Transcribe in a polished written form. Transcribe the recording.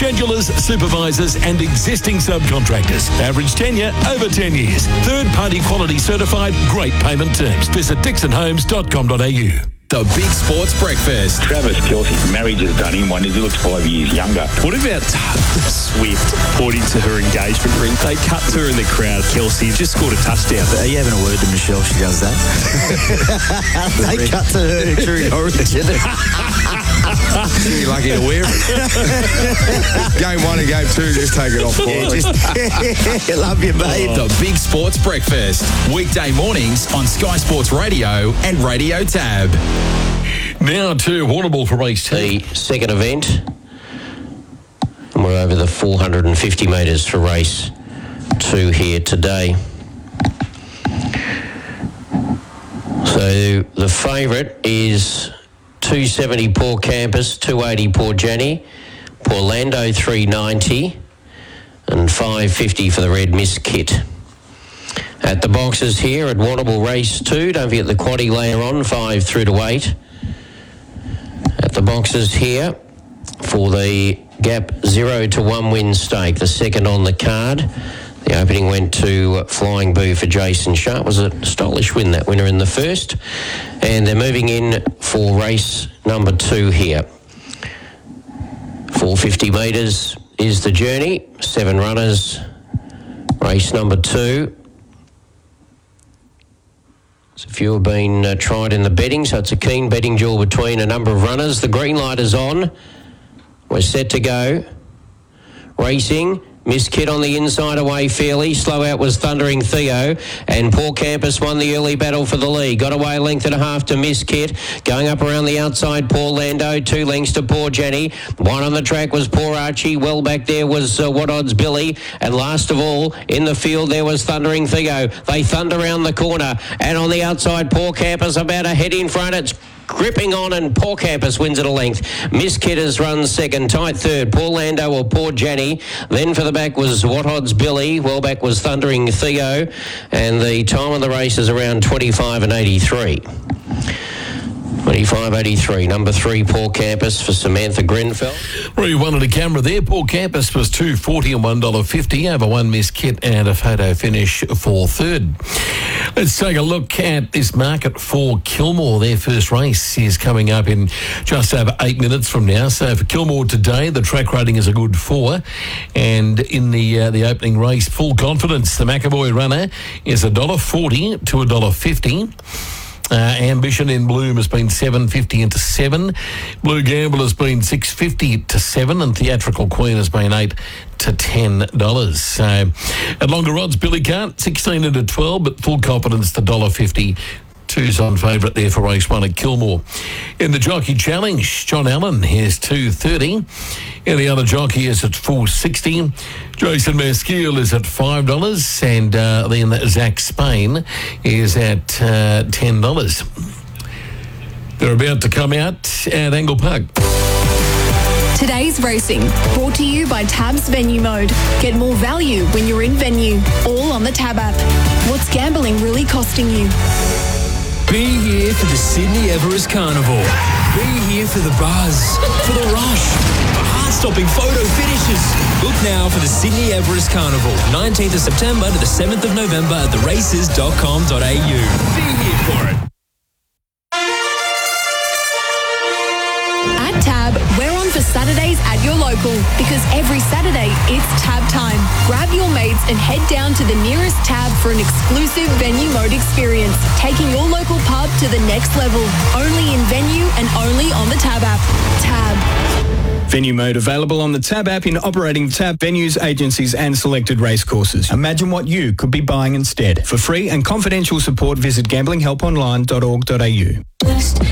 schedulers, supervisors and existing subcontractors. Average tenure over 10 years. Third-party quality certified, great payment terms. Visit dixonhomes.com.au. The Big Sports Breakfast. Travis Kelce's marriage has done him one. He looks 5 years younger. What about Swift pointing to her engagement ring? They cut to her in the crowd. Kelce just scored a touchdown. Are you having a word to Michelle? She does that. They cut to her during Origin. You're lucky to wear it. Game 1 and Game 2, just take it off. Yeah, love you, babe. The Big Sports Breakfast. Weekday mornings on Sky Sports Radio and Radio Tab. Now to Warrnambool for race 2. The second event. And we're over the 450 metres for race 2 here today. So the favourite is 270 Poor Campus, 280 Poor Jenny, Poor Lando 390 and 550 for the Red Miss Kit. At the boxes here at Warrnambool race 2, don't forget the quaddie later on, 5 through to 8. At the boxes here for the gap 0 to 1 win stake, the second on the card. The opening went to Flying Boo for Jason Sharp. It was a stylish win, that winner in the first. And they're moving in for race number 2 here. 450 metres is the journey. 7 runners. Race number 2. So a few have been tried in the betting, so it's a keen betting duel between a number of runners. The green light is on. We're set to go. Racing. Miss Kit on the inside, away fairly. Slow out was Thundering Theo. And Poor Campus won the early battle for the lead. Got away a length and a half to Miss Kit. Going up around the outside, Poor Lando. 2 lengths to Poor Jenny. 1 on the track was Poor Archie. Well back there was What Odds Billy. And last of all, in the field, there was Thundering Theo. They thunder round the corner. And on the outside, Poor Campus about a head in front. It's gripping on, and Poor Campus wins at a length. Miss Kit has run second, tight third. Poor Lando or Poor Jenny. Then for the back was What Odds Billy. Well back was Thundering Theo. And the time of the race is around 25:83. 25.83. Number 3, Poor Campus for Samantha Grenfell. Re-one at a camera there. Poor Campus was $2.40 and $1.50 over 1 Miss Kit and a photo finish for third. Let's take a look at this market for Kilmore. Their first race is coming up in just over 8 minutes from now. So for Kilmore today, the track rating is a good 4. And in the opening race, Full Confidence, the McAvoy runner, is $1.40 to $1.50. Ambition in Bloom has been $7.50 into 7. Blue Gamble has been $6.50 to 7, and Theatrical Queen has been $8 to $10. So at longer odds, Billy Cart 16 into 12, but Full Confidence to $1.50. 2's on favourite there for race 1 at Kilmore. In the Jockey Challenge, John Allen is $2.30. And the other jockey is at $4.60. Jason Maskeel is at $5. And then Zach Spain is at $10. They're about to come out at Angle Park. Today's racing, brought to you by Tab's Venue Mode. Get more value when you're in venue, all on the Tab app. What's gambling really costing you? Be here for the Sydney Everest Carnival. Be here for the buzz, for the rush, for heart-stopping photo finishes. Book now for the Sydney Everest Carnival, 19th of September to the 7th of November at theraces.com.au. Be here for it. At Tab, we're on for Saturdays at your local, because every Saturday it's Tab time. Grab your mates and head down to the nearest Tab for an exclusive Venue Mode experience, taking your local pub to the next level. Only in venue and only on the Tab app. Tab. Venue Mode available on the Tab app in operating Tab venues, agencies and selected racecourses. Imagine what you could be buying instead. For free and confidential support, visit gamblinghelponline.org.au.